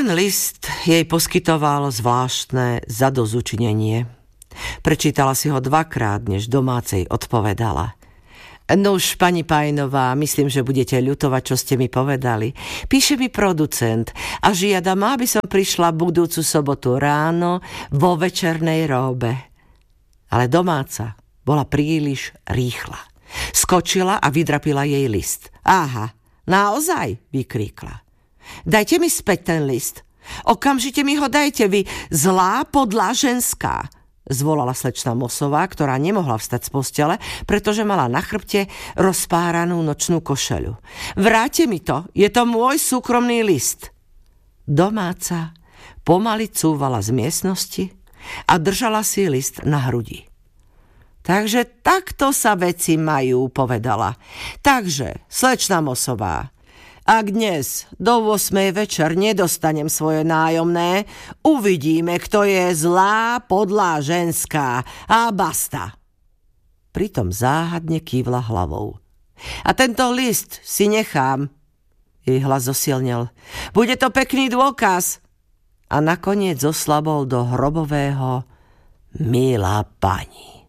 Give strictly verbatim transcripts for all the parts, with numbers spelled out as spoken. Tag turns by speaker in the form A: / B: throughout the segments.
A: Ten list jej poskytoval zvláštne zadozučinenie. Prečítala si ho dvakrát, než domácej odpovedala. Nuž, pani Pajnová, myslím, že budete ľutovať, čo ste mi povedali. Píše mi producent a žiada ma, aby som prišla budúcu sobotu ráno vo večernej róbe. Ale domáca bola príliš rýchla. Skočila a vydrapila jej list. Aha, naozaj, vykríkla. Dajte mi späť ten list. Okamžite mi ho dajte, vy zlá podlá ženská, zvolala slečna Mosová, ktorá nemohla vstať z postele, pretože mala na chrbte rozpáranú nočnú košeľu. Vráte mi to, je to môj súkromný list. Domáca pomaly cúvala z miestnosti a držala si list na hrudi. Takže takto sa veci majú, povedala. Takže, slečna Mosová, ak dnes do ôsmej večer nedostanem svoje nájomné, uvidíme, kto je zlá, podlá ženská a basta. Pritom záhadne kývla hlavou. A tento list si nechám. Jej hlas zosilnel. Bude to pekný dôkaz. A nakoniec zoslabol do hrobového milá pani.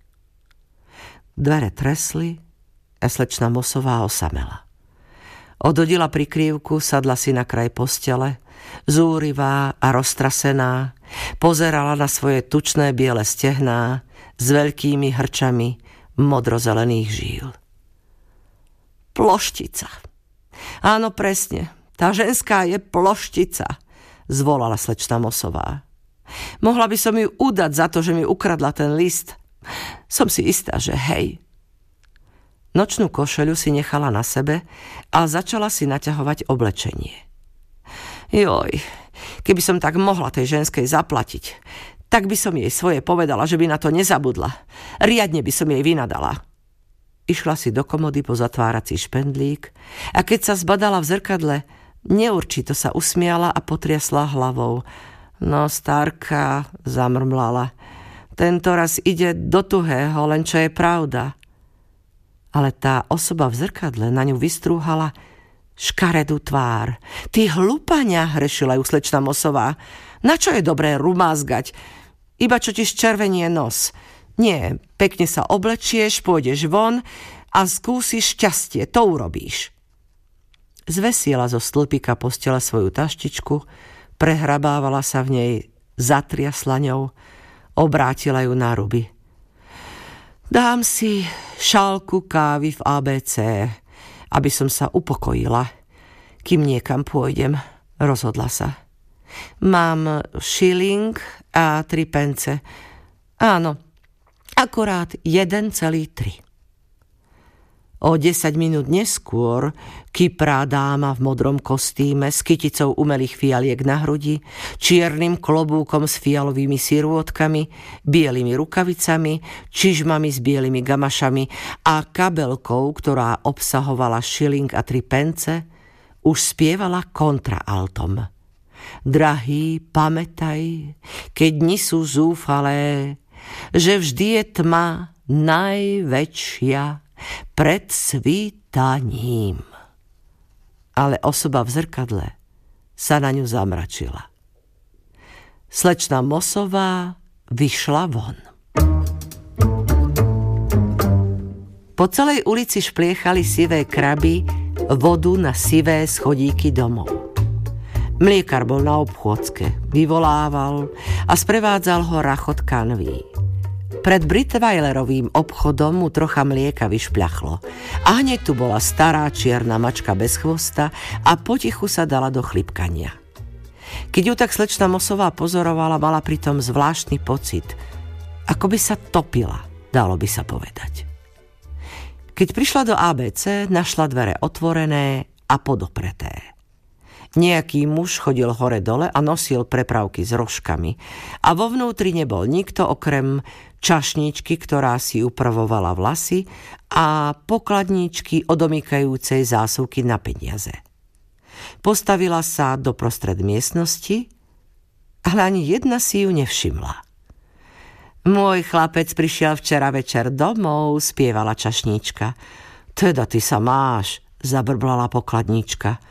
A: Dvere tresli a slečna Mosová osamela. Odhodila prikrývku, sadla si na kraj postele, zúrivá a roztrasená, pozerala na svoje tučné biele stehná s veľkými hrčami modrozelených žíl. Ploštica. Áno, presne, tá ženská je ploštica, zvolala slečna Mosová. Mohla by som ju udať za to, že mi ukradla ten list. Som si istá, že hej. Nočnú košeľu si nechala na sebe a začala si naťahovať oblečenie. Joj, keby som tak mohla tej ženskej zaplatiť, tak by som jej svoje povedala, že by na to nezabudla. Riadne by som jej vynadala. Išla si do komody po zatvárací špendlík a keď sa zbadala v zrkadle, neurčito sa usmiala a potriasla hlavou. No, starka, zamrmlala. Tento raz ide do tuhého, len čo je pravda. Ale tá osoba v zrkadle na ňu vystrúhala škaredú tvár. Ty hlupania, hrešila ju slečna Mosová. Na čo je dobré rumázgať? Iba čo ti zčervenie nos. Nie, pekne sa oblečieš, pôjdeš von a skúsiš šťastie, to urobíš. Zvesiela zo stĺpika postele svoju taštičku, prehrabávala sa v nej, zatriasla ňou, obrátila ju na ruby. Dám si šálku kávy v á bé cé, aby som sa upokojila, kým niekam pôjdem, rozhodla sa. Mám šiling a tri pence. Áno, akurát jeden celý tri. O desať minút neskôr kyprá dáma v modrom kostýme s kyticou umelých fialiek na hrudi, čiernym klobúkom s fialovými sirôtkami, bielými rukavicami, čižmami s bielými gamašami a kabelkou, ktorá obsahovala šiling a tri pence, už spievala kontraaltom. Drahý, pamätaj, keď dni sú zúfalé, že vždy je tma najväčšia pred svítaním. Ale osoba v zrkadle sa na ňu zamračila. Slečna Mosová vyšla von. Po celej ulici špliechali sivé kraby vodu na sivé schodíky domov. Mliekar bol na obchôdzke, vyvolával a sprevádzal ho rachot kanví. Pred Brittweilerovým obchodom mu trocha mlieka vyšpľachlo a hneď tu bola stará čierna mačka bez chvosta a potichu sa dala do chlipkania. Keď ju tak slečna Mosová pozorovala, mala pritom zvláštny pocit, ako by sa topila, dalo by sa povedať. Keď prišla do á bé cé, našla dvere otvorené a podopreté. Nejaký muž chodil hore-dole a nosil prepravky s rožkami a vo vnútri nebol nikto okrem čašničky, ktorá si upravovala vlasy a pokladníčky odomýkajúcej zásuvky na peniaze. Postavila sa doprostred miestnosti, ale ani jedna si ju nevšimla. Môj chlapec prišiel včera večer domov, spievala čašníčka. Teda ty sa máš, zabrblala pokladníčka.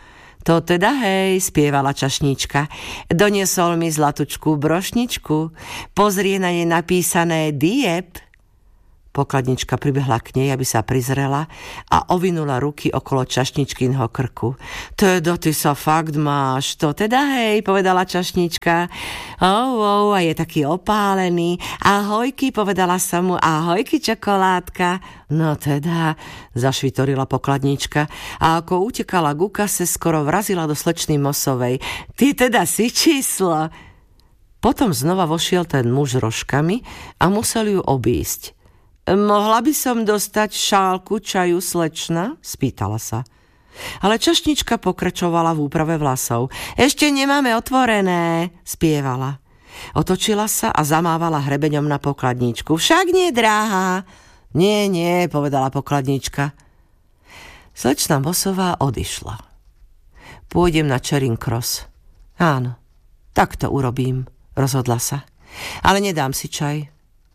A: To teda hej, spievala čašníčka. Doniesol mi zlatučkú brošničku. Pozrie na nej napísané Diep. Pokladnička pribehla k nej, aby sa prizrela a ovinula ruky okolo čašničkynho krku. Teda ty sa fakt máš. To teda hej, povedala čašnička. Oh, oh, a je taký opálený. Ahojky, povedala sa mu. Ahojky, čokoládka. No teda, zašvitorila pokladnička a ako utekala ku kase, skoro vrazila do slečny Mosovej. Ty teda si číslo. Potom znova vošiel ten muž s rožkami a musel ju obísť. Mohla by som dostať šálku čaju, slečna? Spýtala sa. Ale čašnička pokračovala v úprave vlasov. Ešte nemáme otvorené, spievala. Otočila sa a zamávala hrebeňom na pokladničku. Však nie, dráha. Nie, nie, povedala pokladnička. Slečna Mosová odišla. Pôjdem na Charing Cross. Áno, tak to urobím, rozhodla sa. Ale nedám si čaj.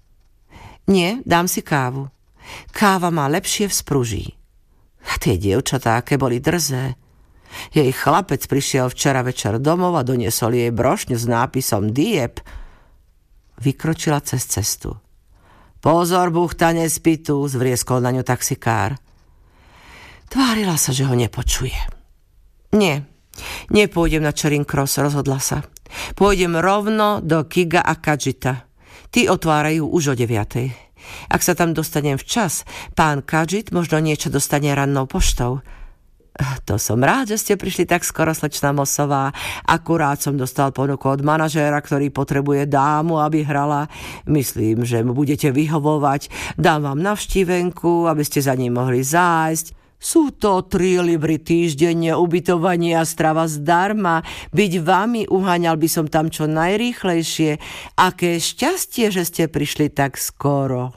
A: Nie, dám si kávu. Káva má lepšie vzpruží. A tie dievčatá, aké boli drzé. Jej chlapec prišiel včera večer domov a doniesol jej brošňu s nápisom Diep. Vykročila cez cestu. Pozor, buchta, nespí tu, zvrieskol na ňu taxikár. Tvárila sa, že ho nepočuje. Nie, nepôjdem na Charing Cross, rozhodla sa. Pôjdem rovno do Kiga a Kadžita. Tí otvárajú už o deviatej. Ak sa tam dostanem včas, pán Kadžit možno niečo dostane rannou poštou. To som rád, že ste prišli tak skoro, slečna Mosová. Akurát som dostal ponuku od manažéra, ktorý potrebuje dámu, aby hrala. Myslím, že mu budete vyhovovať. Dám vám navštívenku, aby ste za ním mohli zájsť. Sú to tri libry týždenne, ubytovanie a strava zdarma. Byť vami, uháňal by som tam čo najrýchlejšie. Aké šťastie, že ste prišli tak skoro.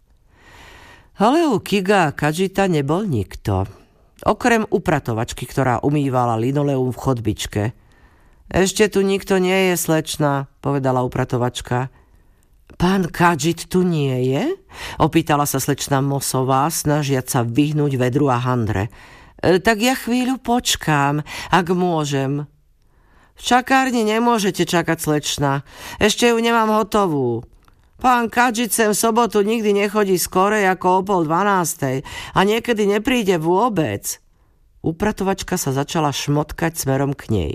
A: Ale u Kiga a Kadžita nebol nikto. Okrem upratovačky, ktorá umývala linoleum v chodbičke. Ešte tu nikto nie je, slečna, povedala upratovačka. Pán Kadžit tu nie je? Opýtala sa slečna Mosová, snažiac sa vyhnúť vedru a handre. E, tak ja chvíľu počkám, ak môžem. V čakárni nemôžete čakať, slečna. Ešte ju nemám hotovú. Pán Kadžit sem v sobotu nikdy nechodí skorej ako o pol dvanástej a niekedy nepríde vôbec. Upratovačka sa začala šmotkať smerom k nej.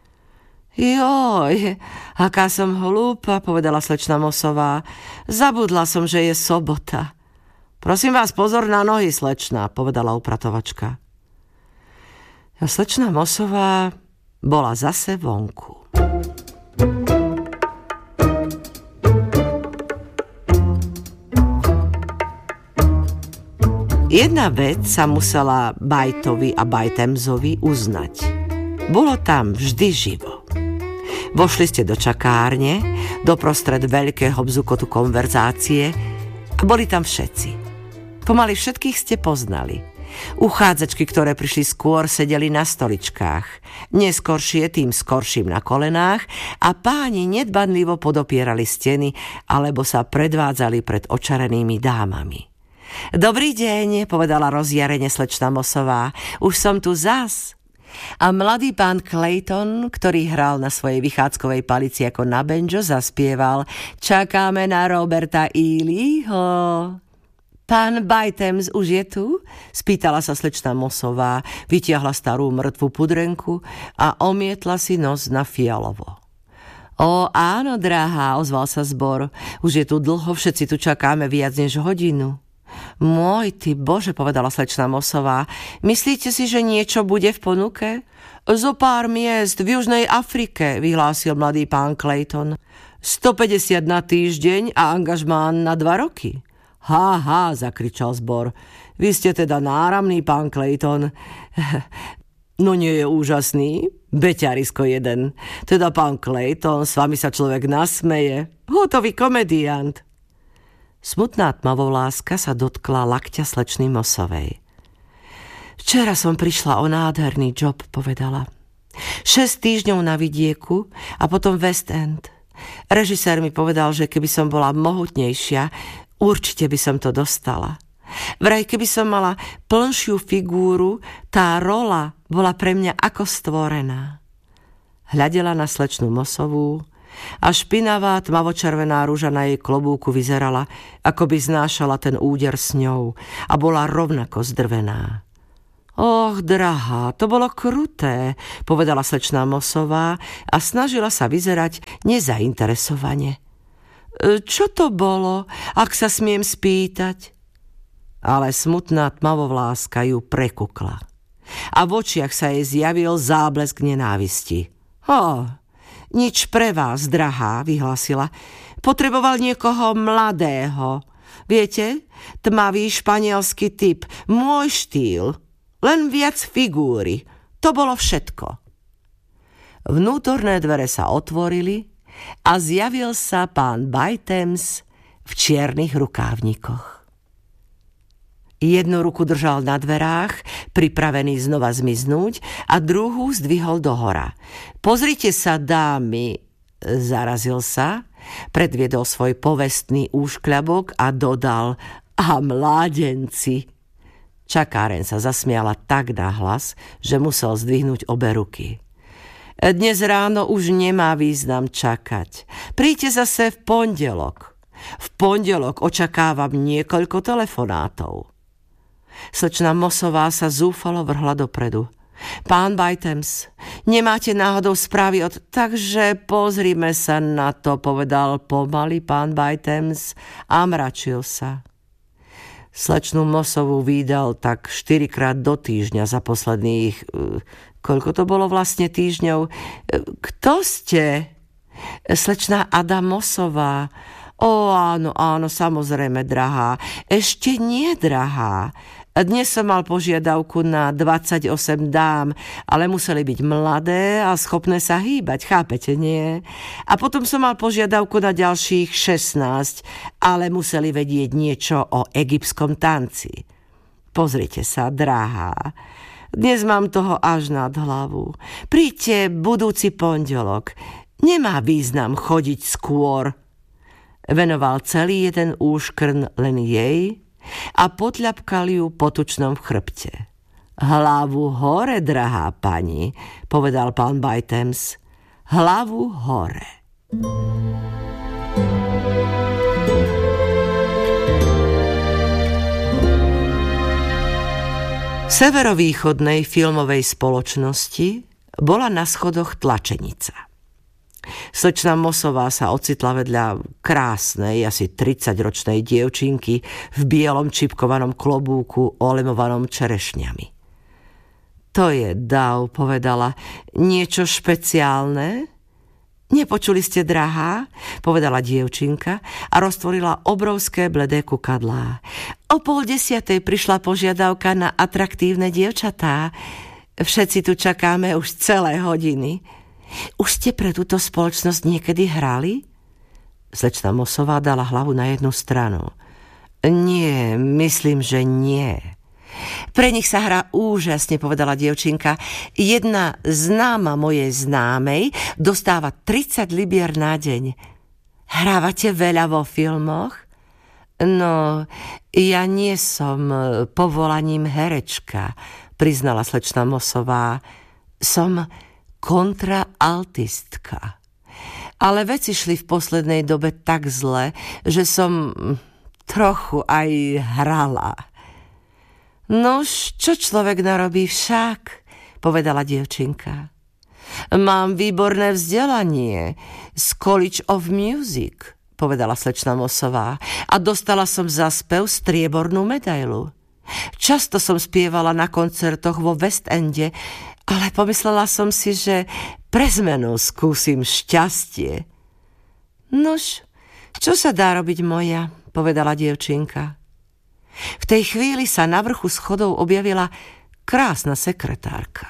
A: Joj, aká som hlúpa, povedala slečna Mosová. Zabudla som, že je sobota. Prosím vás, pozor na nohy, slečna, povedala upratovačka. A slečna Mosová bola zase vonku. Jedna vec sa musela Bajtovi a Bajtemzovi uznať. Bolo tam vždy živo. Vošli ste do čakárne, doprostred veľkého bzukotu konverzácie a boli tam všetci. Pomaly všetkých ste poznali. Uchádzačky, ktoré prišli skôr, sedeli na stoličkách. Neskoršie tým skorším na kolenách a páni nedbanlivo podopierali steny alebo sa predvádzali pred očarenými dámami. Dobrý deň, povedala rozjarene slečna Mosová. Už som tu zas. A mladý pán Clayton, ktorý hral na svojej vychádzkovej palici ako na banjo, zaspieval Čakáme na Roberta Ealyho. Pán Bajtems už je tu? Spýtala sa slečna Mosová, vytiahla starú mŕtvu pudrenku a omietla si nos na fialovo. Ó, áno, drahá, ozval sa zbor. Už je tu dlho, všetci tu čakáme viac než hodinu. Môj ty Bože, povedala slečna Mosová, myslíte si, že niečo bude v ponuke? Zo pár miest v Južnej Afrike, vyhlásil mladý pán Clayton. stopäťdesiat na týždeň a angažmán na dva roky. Há, há, zakričal zbor. Vy ste teda náramný, pán Clayton. No nie je úžasný? Beťarisko jeden. Teda pán Clayton, s vami sa človek nasmeje. Hotový komediant. Smutná tmavoláska sa dotkla lakťa slečny Mosovej. Včera som prišla o nádherný job, povedala. Šesť týždňov na vidieku a potom West End. Režisér mi povedal, že keby som bola mohutnejšia, určite by som to dostala. Vraj, keby som mala plnšiu figúru, tá rola bola pre mňa ako stvorená. Hľadela na slečnu Mosovú a špinavá tmavočervená ruža na jej klobúku vyzerala, ako by znášala ten úder s ňou a bola rovnako zdrvená. Och, drahá, to bolo kruté, povedala slečná Mosová a snažila sa vyzerať nezainteresovane. Čo to bolo, ak sa smiem spýtať? Ale smutná tmavovláska ju prekukla a v očiach sa jej zjavil záblesk nenávisti. Ho, nič pre vás, drahá, vyhlásila. Potreboval niekoho mladého. Viete, tmavý španielský typ, môj štýl, len viac figúry. To bolo všetko. Vnútorné dvere sa otvorili a zjavil sa pán Bajtems v čiernych rukávnikoch. Jednu ruku držal na dverách, pripravený znova zmiznúť, a druhú zdvihol dohora. Pozrite sa, dámy, zarazil sa, predviedol svoj povestný úškľabok a dodal: a mládenci. Čakáren sa zasmiala tak nahlas, že musel zdvihnúť obe ruky. Dnes ráno už nemá význam čakať. Príďte zase v pondelok. V pondelok očakávam niekoľko telefonátov. Slečna Mosová sa zúfalo vrhla dopredu. Pán Bajtems, nemáte náhodou správy od... Takže pozrime sa na to, povedal pomaly pán Bajtems a mračil sa. Slečnú Mosovú vídal tak štyrikrát do týždňa za posledných... Koľko to bolo vlastne týždňov? Kto ste? Slečná Ada Mosová. Ó, áno, áno, samozrejme, drahá. Ešte nie, drahá. Dnes som mal požiadavku na dvadsaťosem dám, ale museli byť mladé a schopné sa hýbať, chápete, nie? A potom som mal požiadavku na ďalších šestnásť, ale museli vedieť niečo o egyptskom tanci. Pozrite sa, drahá. Dnes mám toho až nad hlavu. Príďte budúci pondelok. Nemá význam chodiť skôr. Venoval celý jeden úškrn len jej a potľapkal ju po tučnom chrbte. Hlavu hore, drahá pani, povedal pán Bajtems. Hlavu hore. V severovýchodnej filmovej spoločnosti bola na schodoch tlačenica. Slečna Mosová sa ocitla vedľa krásnej, asi tridsaťročnej dievčinky v bielom čipkovanom klobúku olemovanom čerešňami. To je dav, povedala. Niečo špeciálne? Nepočuli ste, drahá, povedala dievčinka a roztvorila obrovské bledé kukadlá. O pol desiatej prišla požiadavka na atraktívne dievčatá. Všetci tu čakáme už celé hodiny. Už ste pre túto spoločnosť niekedy hrali? Slečna Mosová dala hlavu na jednu stranu. Nie, myslím, že nie. Pre nich sa hrá úžasne, povedala dievčinka. Jedna známa mojej známej dostáva tridsať libier na deň. Hrávate veľa vo filmoch? No, ja nie som povolaním herečka, priznala slečna Mosová. Som kontraaltistka. Ale veci šli v poslednej dobe tak zle, že som trochu aj hrala. Nož, čo človek narobí však, povedala dievčinka. Mám výborné vzdelanie z College of Music, povedala slečna Mosová, a dostala som za spev striebornú medailu. Často som spievala na koncertoch vo West Ende, ale pomyslela som si, že pre zmenu skúsim šťastie. Nož, čo sa dá robiť moja, povedala dievčinka. V tej chvíli sa na vrchu schodov objavila krásna sekretárka.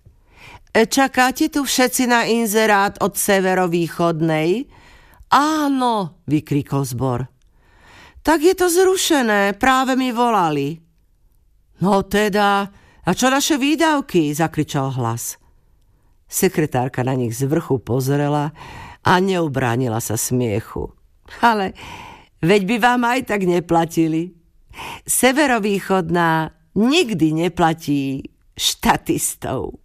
A: Čakáte tu všetci na inzerát od severovýchodnej? Áno, vykrikol zbor. Tak je to zrušené, práve mi volali. No teda, a čo naše výdavky? Zakričal hlas. Sekretárka na nich z vrchu pozrela a neubránila sa smiechu. Ale veď by vám aj tak neplatili. Severovýchodná nikdy neplatí štatistov.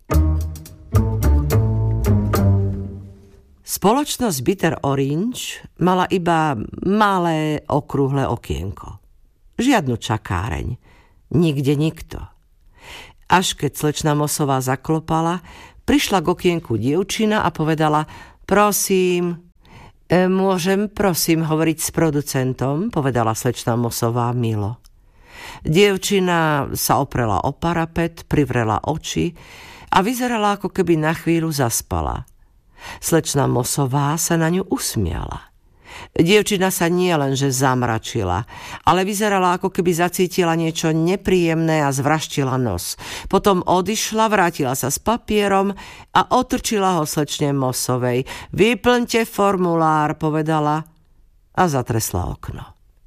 A: Spoločnosť Bitter Orange mala iba malé okrúhle okienko. Žiadnu čakáreň. Nikde nikto. Až keď slečna Mossová zaklopala, prišla k okienku dievčina a povedala: Prosím, e, môžem prosím hovoriť s producentom, povedala slečna Mossová milo. Dievčina sa oprela o parapet, privrela oči a vyzerala, ako keby na chvíľu zaspala. Slečna Mossová sa na ňu usmiala. Dievčina sa nie len že zamračila, ale vyzerala, ako keby zacítila niečo nepríjemné a zvraštila nos. Potom odišla, vrátila sa s papierom a otrčila ho slečne Mossovej. Vyplňte formulár, povedala a zatresla okno.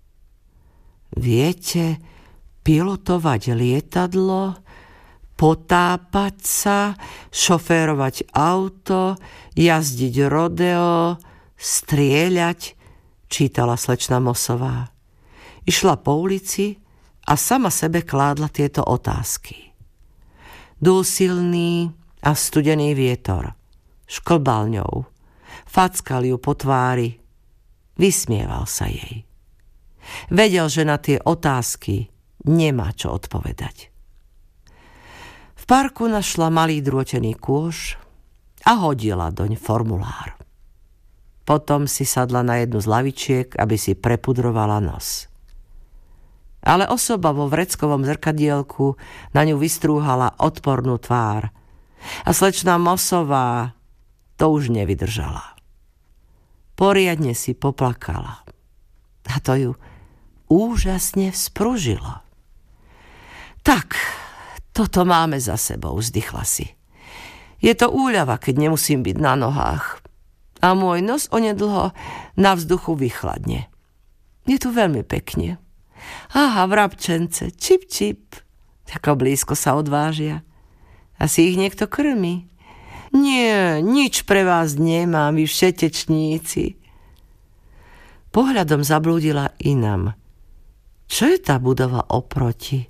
A: Viete pilotovať lietadlo, potápať sa, šoférovať auto, jazdiť rodeo, strieľať, čítala slečna Mossová. Išla po ulici a sama sebe kládla tieto otázky. Dúl silný a studený vietor. Šklbal ňou. Fackal ju po tvári. Vysmieval sa jej. Vedel, že na tie otázky nemá čo odpovedať. V parku našla malý drôtený kôš a hodila doň formulár. Potom si sadla na jednu z lavičiek, aby si prepudrovala nos. Ale osoba vo vreckovom zrkadielku na ňu vystrúhala odpornú tvár. A slečna Mossová to už nevydržala. Poriadne si poplakala. A to ju úžasne vzpružilo. Tak, toto máme za sebou, vzdychla si. Je to úľava, keď nemusím byť na nohách. A môj nos onedlho na vzduchu vychladne. Je tu veľmi pekne. Aha, vrabčence, čip, čip. Tako blízko sa odvážia. Asi ich niekto krmi. Nie, nič pre vás nemám, vy všetečníci. Pohľadom zablúdila inam. Čo je tá budova oproti?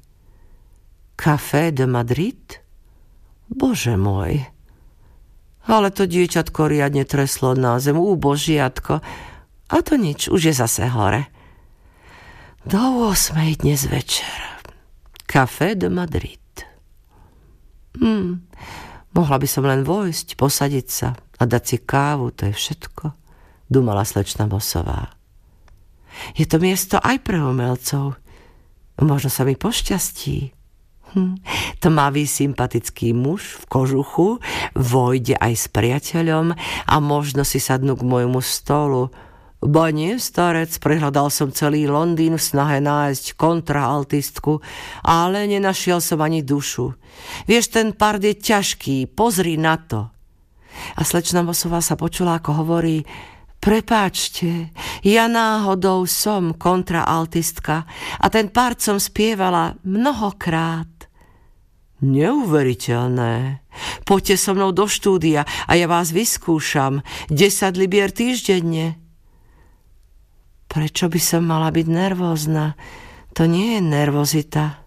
A: Café de Madrid? Bože môj. Ale to dievčatko riadne treslo na zem, úbožiatko. A to nič, už je zase hore. Do ôsmej dnes večer. Café de Madrid. Hm, mohla by som len vojsť, posadiť sa a dať si kávu, to je všetko, dumala slečna Mossová. Je to miesto aj pre umelcov. Možno sa mi pošťastí. Hm. Tmavý sympatický muž v kožuchu vojde aj s priateľom a možno si sadnú k môjmu stolu. Ba nie, starec, prehľadal som celý Londýn v snahe nájsť kontraaltistku, ale nenašiel som ani dušu. Vieš, ten pard je ťažký, pozri na to. A slečna Mossová sa počula, ako hovorí: prepáčte, ja náhodou som kontraaltistka a ten pár som spievala mnohokrát. Neuveriteľné. Poďte so mnou do štúdia a ja vás vyskúšam. desať libier týždenne. Prečo by som mala byť nervózna? To nie je nervozita.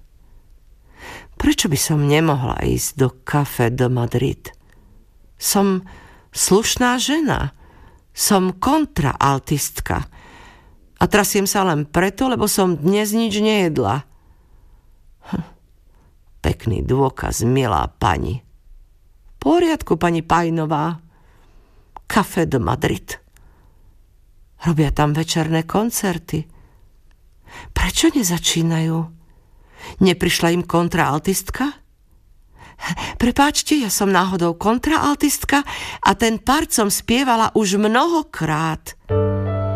A: Prečo by som nemohla ísť do Café de Madrid? Som slušná žena. Som kontraaltistka. A trasiem sa len preto, lebo som dnes nič nejedla. Hm. Pekný dôkaz, milá pani. V poriadku, pani Pajnová. Café de Madrid. Robia tam večerné koncerty. Prečo nezačínajú? Neprišla im kontraaltistka? Prepáčte, ja som náhodou kontraaltistka a ten part som spievala už mnohokrát.